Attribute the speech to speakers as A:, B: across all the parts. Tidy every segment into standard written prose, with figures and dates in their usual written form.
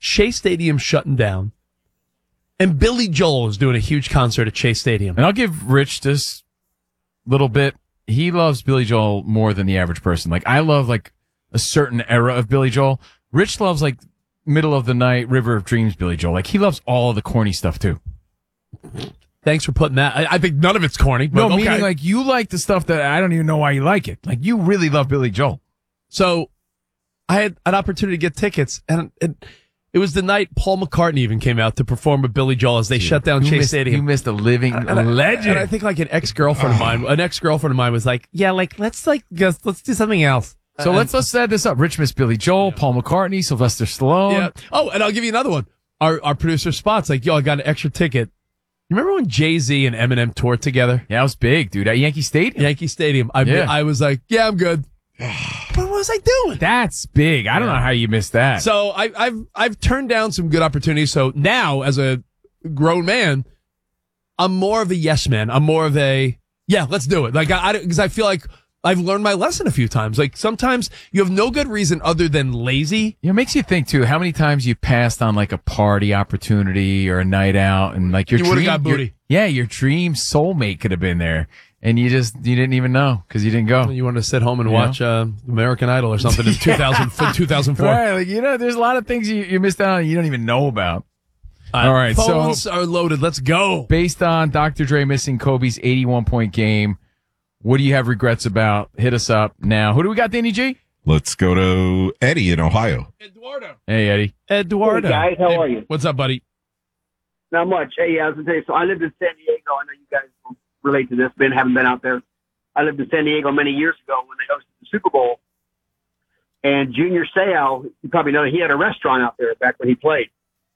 A: Chase Stadium shutting down, and Billy Joel is doing a huge concert at Chase Stadium.
B: And I'll give Rich this little bit. He loves Billy Joel more than the average person. Like, I love, like, a certain era of Billy Joel. Rich loves, like, middle of the night, River of Dreams Billy Joel. Like, he loves all of the corny stuff, too.
A: Thanks for putting that. I think none of it's corny. But
B: No, meaning, like, you like the stuff that I don't even know why you like it. Like, you really love Billy Joel.
A: So I had an opportunity to get tickets, and it was the night Paul McCartney even came out to perform with Billy Joel as they shut down Chase Stadium.
B: You missed a living legend.
A: And I think like an ex-girlfriend of mine was like, yeah, like, let's do something else.
B: So let's set this up. Rich missed Billy Joel, Paul McCartney, Sylvester Stallone.
A: Yeah. Oh, and I'll give you another one. Our producer Spot's like, yo, I got an extra ticket. You remember when Jay-Z and Eminem toured together?
B: Yeah, it was big, dude. At Yankee Stadium.
A: Yankee Stadium. I was like, yeah, I'm good. But what was I doing?
B: That's big. I don't know how you missed that.
A: So I've turned down some good opportunities. So now, as a grown man, I'm more of a yes man. I'm more of a yeah, let's do it. Like because I feel like I've learned my lesson a few times. Like sometimes you have no good reason other than lazy.
B: It makes you think too. How many times you passed on like a party opportunity or a night out, and like
A: you would have got booty.
B: Your dream soulmate could have been there. And you didn't even know because you didn't go.
A: You wanted to sit home and watch American Idol or something in 2004.
B: Right, like, there's a lot of things you missed out on you don't even know about. All right,
A: phones are loaded. Let's go.
B: Based on Dr. Dre missing Kobe's 81-point game, what do you have regrets about? Hit us up now. Who do we got, Danny G?
C: Let's go to Eddie in Ohio.
A: Eduardo.
B: Hey, Eddie.
A: Eduardo.
D: Hey, guys. How are you?
A: What's up, buddy?
D: Not much. Hey, I was going to tell you, so I lived in San Diego. I know you guys will relate to this. Haven't been out there. I lived in San Diego many years ago when they hosted the Super Bowl. And Junior Seau, you probably know, he had a restaurant out there back when he played.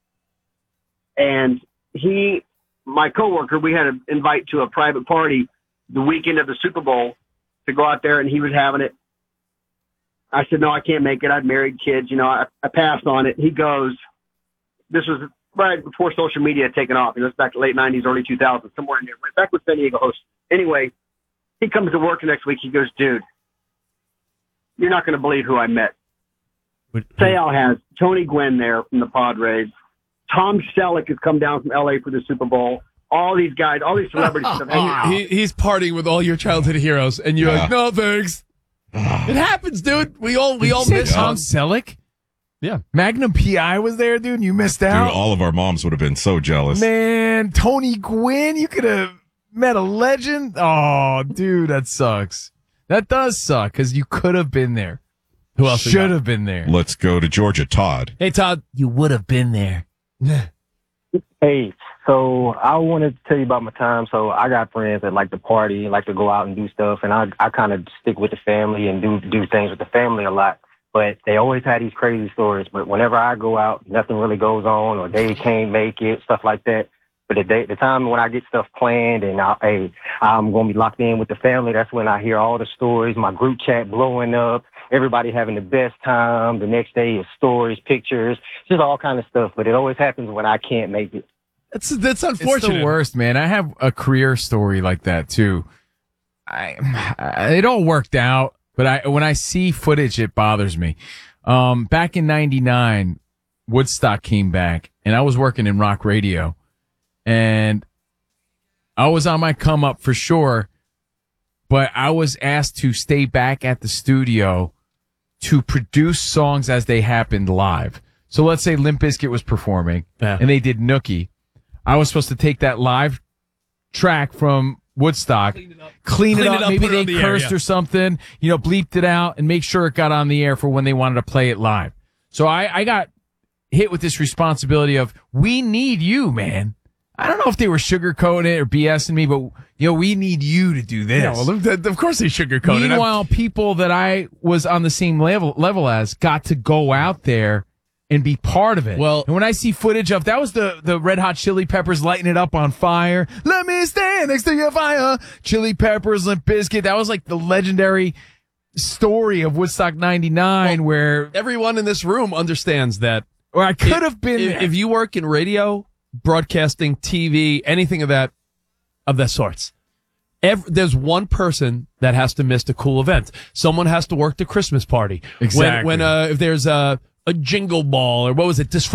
D: And my coworker, we had an invite to a private party the weekend of the Super Bowl to go out there, and he was having it. I said, no, I can't make it. I've married kids. I passed on it. He goes, this was right before social media had taken off. It's back to late 90s, early 2000s, somewhere in there. Back with San Diego host. Anyway, he comes to work the next week. He goes, dude, you're not going to believe who I met. Seau has Tony Gwynn there from the Padres. Tom Selleck has come down from L.A. for the Super Bowl. All these guys, all these celebrities.
A: He's partying with all your childhood heroes, and you're like, no, thanks. It happens, dude. We all miss
B: Tom Selleck.
A: Yeah.
B: Magnum P.I. was there, dude, and you missed out.
C: Dude, all of our moms would have been so jealous.
B: Man, Tony Gwynn, you could have met a legend. Oh, dude, that sucks. That does suck, because you could have been there.
A: Who else
B: should have been there?
C: Let's go to Georgia. Todd.
A: Hey, Todd.
B: You would have been there.
E: Hey, so I wanted to tell you about my time. So I got friends that like to party, like to go out and do stuff, and I kind of stick with the family and do things with the family a lot. But they always had these crazy stories. But whenever I go out, nothing really goes on, or they can't make it, stuff like that. But the time when I get stuff planned and I'm going to be locked in with the family, that's when I hear all the stories, my group chat blowing up, everybody having the best time. The next day is stories, pictures, just all kind of stuff. But it always happens when I can't make it.
A: That's unfortunate.
B: It's the worst, man. I have a career story like that too. It all worked out, but when I see footage, it bothers me. Back in '99, Woodstock came back, and I was working in rock radio, and I was on my come up for sure, but I was asked to stay back at the studio to produce songs as they happened live. So let's say Limp Bizkit was performing, and they did Nookie. I was supposed to take that live track from Woodstock, clean it up. Maybe they cursed or something, bleeped it out and make sure it got on the air for when they wanted to play it live. So I got hit with this responsibility of, we need you, man. I don't know if they were sugarcoating it or BSing me, but we need you to do this.
A: Yeah, well, of course they sugarcoated it.
B: Meanwhile, people that I was on the same level as got to go out there and be part of it.
A: Well,
B: and when I see footage of, that was the Red Hot Chili Peppers lighting it up on fire. Let me stand next to your fire. Chili Peppers, Limp Bizkit. That was like the legendary story of Woodstock 99, where
A: everyone in this room understands that.
B: Or I could have been there.
A: If you work in radio, broadcasting, TV, anything of that sorts, there's one person that has to miss the cool event. Someone has to work the Christmas party.
B: Exactly.
A: When if there's a jingle ball, or what was it?